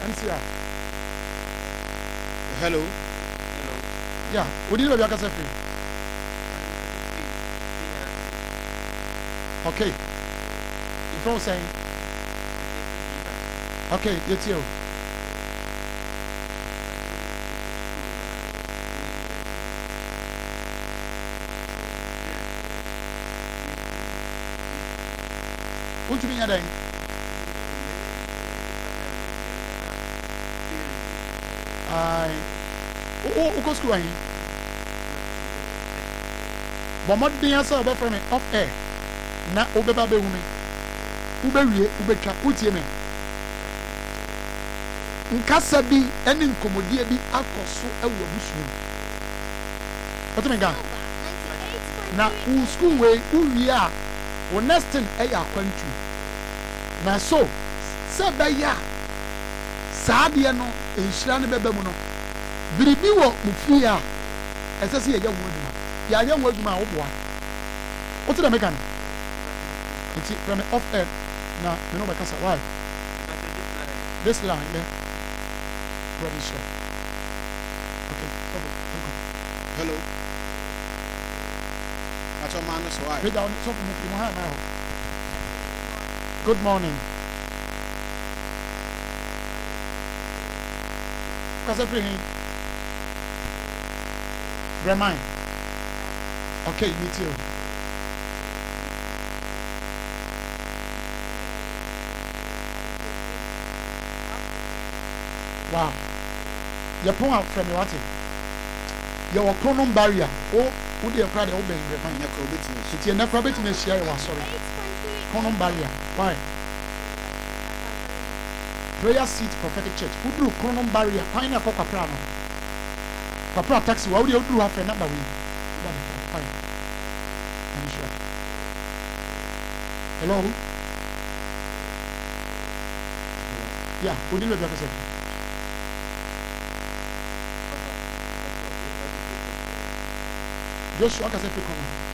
NCR. Hello. Yeah, we didn't have your free. Okay. You from saying? Okay, it's you. What do you mean, Adai? Go school ahi. But what do you say about from off air? Na obeba be wumi. Ube wie, ube twa, utie me. Nkasa bi ene nkomodie bi akoso ewo abusu. What do you mean? Na u school we u wie a wo nesting eya akwantu. Na so se be ya saade no enhira ne beba mu no. Biribi wo mufie a esese ye wo aduma. Ya ye wo aduma wo boa. What do you mean? It's from off air. Now, you know, because why? This line, yeah. Where is short? Okay, hello. What's your man? So why? Good morning. Because everything. Remind. Okay, me too. Wow. You pull out from what? Your chronon barrier. Oh, who do you cry the old baby? It's your necrobitin share. Sorry. Chronon barrier. Why? Prayer seat prophetic church. Who do chronon barrier? Fine a coca prano. Papa taxi. What do you do have a number? Fine. I'm sure. Hello? Yeah, who did you have to say? Joshua, I can say,